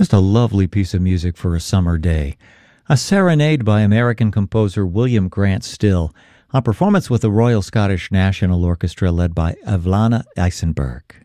Just a lovely piece of music for a summer day. A serenade by American composer William Grant Still, a performance with the Royal Scottish National Orchestra led by Evlana Eisenberg.